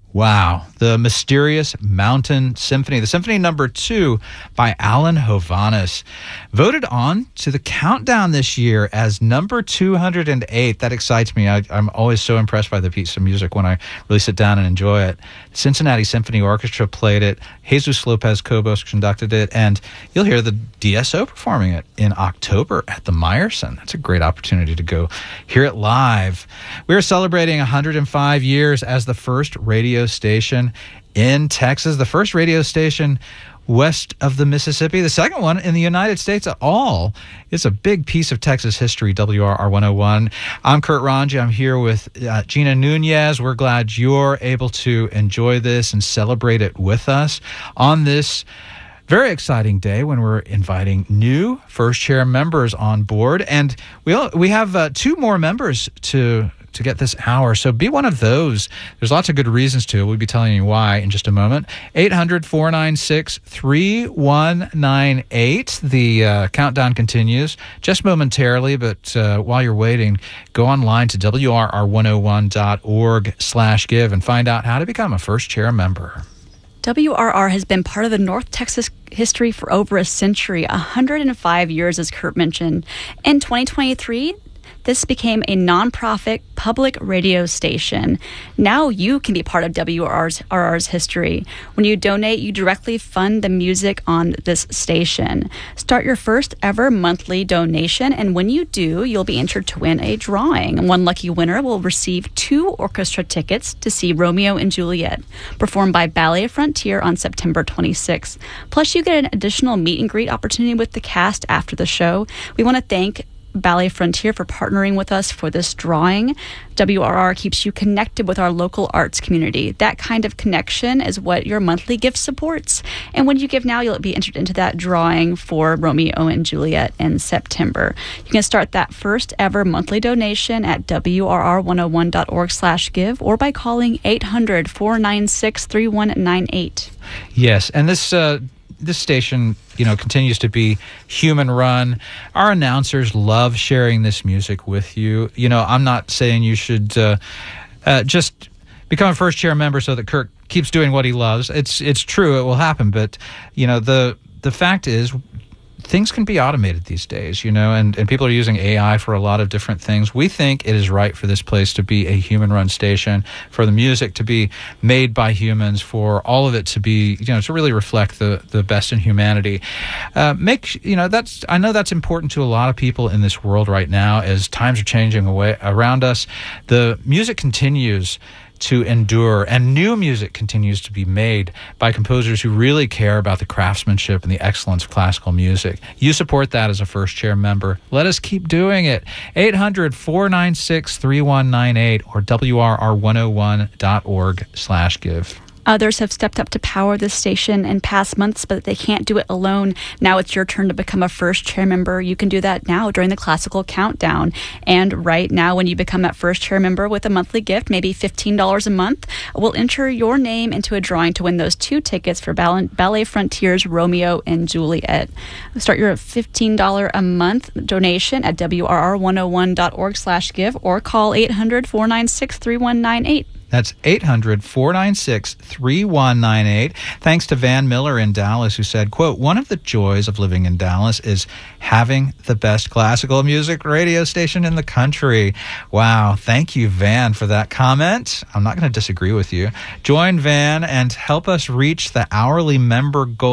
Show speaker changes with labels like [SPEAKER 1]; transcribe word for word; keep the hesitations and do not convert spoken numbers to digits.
[SPEAKER 1] Wow. The Mysterious Mountain Symphony, the Symphony Number Two by Alan Hovhaness, voted on to the countdown this year as number two hundred eight. That excites me. I, I'm always so impressed by the piece of music when I really sit down and enjoy it. Cincinnati Symphony Orchestra played it. Jesus Lopez Cobos conducted it, and you'll hear the D S O performing it in October at the Meyerson. That's a great opportunity to go hear it live. We are celebrating one hundred five years as the first radio station in Texas, the first radio station west of the Mississippi, the second one in the United States at all. It's a big piece of Texas history, W R R one oh one. I'm Kurt Ranji. I'm here with uh, Gina Nunez. We're glad you're able to enjoy this and celebrate it with us on this very exciting day when we're inviting new first chair members on board. And we all, we have uh, two more members to to get this hour. So be one of those. There's lots of good reasons to. We'll be telling you why in just a moment. eight hundred, four nine six, three one nine eight. The uh, countdown continues just momentarily, but uh, while you're waiting, go online to W R R one oh one dot org slash give and find out how to become a first chair member.
[SPEAKER 2] W R R has been part of the North Texas history for over a century, one hundred five years, as Kurt mentioned. In twenty twenty-three, this became a nonprofit public radio station. Now you can be part of W R R's history. When you donate, you directly fund the music on this station. Start your first ever monthly donation, and when you do, you'll be entered to win a drawing. One lucky winner will receive two orchestra tickets to see Romeo and Juliet, performed by Ballet Frontier on September twenty-sixth. Plus, you get an additional meet and greet opportunity with the cast after the show. We want to thank Ballet Frontier for partnering with us for this drawing. W R R keeps you connected with our local arts community. That kind of connection is what your monthly gift supports. And when you give now, you'll be entered into that drawing for Romeo and Juliet in September. You can start that first ever monthly donation at W R R one oh one dot org slash give or by calling eight hundred, four nine six, three one nine eight.
[SPEAKER 1] Yes, and this uh This station, you know, continues to be human run. Our announcers love sharing this music with you. You know, I'm not saying you should uh, uh, just become a first chair member so that Kirk keeps doing what he loves. It's it's true, it will happen. But, you know, the the fact is, things can be automated these days, you know, and, and people are using A I for a lot of different things. We think it is right for this place to be a human-run station, for the music to be made by humans, for all of it to be, you know, to really reflect the, the best in humanity. Uh, make, you know, that's, I know that's important to a lot of people in this world right now as times are changing away around us. The music continues to endure, and new music continues to be made by composers who really care about the craftsmanship and the excellence of classical music. You support that as a first chair member. Let us keep doing it. eight hundred, four nine six, three one nine eight or W R R one oh one dot org slash give.
[SPEAKER 2] Others have stepped up to power this station in past months, but they can't do it alone. Now it's your turn to become a first chair member. You can do that now during the classical countdown. And right now, when you become that first chair member with a monthly gift, maybe fifteen dollars a month, we'll enter your name into a drawing to win those two tickets for Ballet Frontier's Romeo and Juliet. Start your fifteen dollars a month donation at W R R one oh one dot org slash give or call eight hundred, four nine six, three one nine eight.
[SPEAKER 1] That's eight hundred, four nine six, three one nine eight. Thanks to Van Miller in Dallas, who said, quote, "One of the joys of living in Dallas is having the best classical music radio station in the country." Wow. Thank you, Van, for that comment. I'm not going to disagree with you. Join Van and help us reach the hourly member goal.